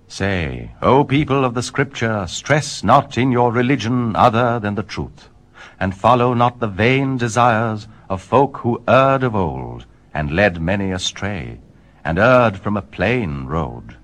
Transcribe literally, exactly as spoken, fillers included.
Say, O people of the Scripture, stress not in your religion other than the truth, and follow not the vain desires of folk who erred of old, and led many astray, and erred from a plain road.